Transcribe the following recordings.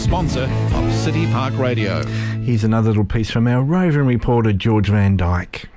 sponsor of City Park Radio. Here's another little piece from our roving reporter, George Van Dyke.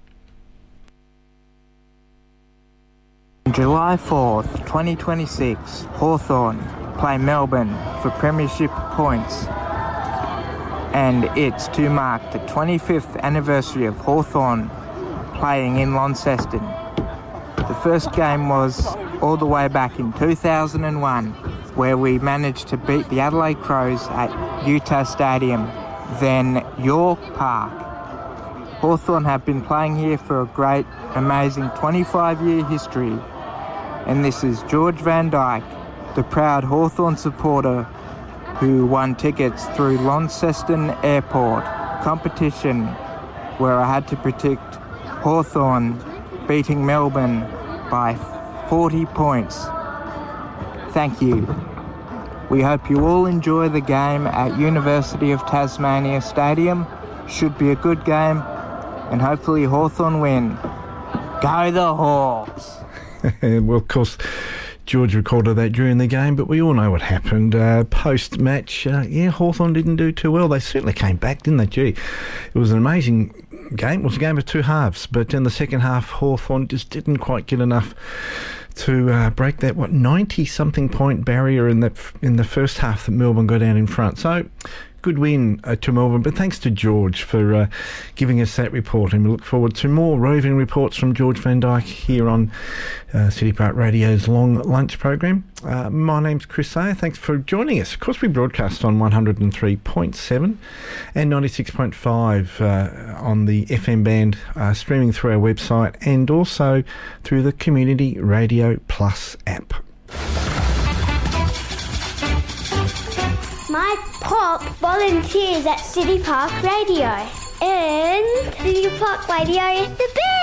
July 4th, 2026, Hawthorn play Melbourne for premiership points, and it's to mark the 25th anniversary of Hawthorn playing in Launceston. The first game was all the way back in 2001, where we managed to beat the Adelaide Crows at Utah Stadium, then York Park. Hawthorn have been playing here for a great, amazing 25-year history, and this is George Van Dyke, the proud Hawthorn supporter who won tickets through Launceston Airport competition, where I had to predict Hawthorn beating Melbourne by 40 points. Thank you. We hope you all enjoy the game at University of Tasmania Stadium. Should be a good game, and hopefully Hawthorn win. Go the Hawks! Well, of course, George recorded that during the game, but we all know what happened. Post-match, Hawthorn didn't do too well. They certainly came back, didn't they? Gee, it was an amazing game. It was a game of two halves, but in the second half, Hawthorn just didn't quite get enough to break that 90-something point barrier in the first half that Melbourne got out in front. So good win to Melbourne, but thanks to George for giving us that report, and we look forward to more roving reports from George Van Dyke here on City Park Radio's Long Lunch program. My name's Chris Sayer. Thanks for joining us. Of course, we broadcast on 103.7 and 96.5 on the FM band, streaming through our website and also through the Community Radio Plus app. My pop volunteers at City Park Radio. And City Park Radio is the best!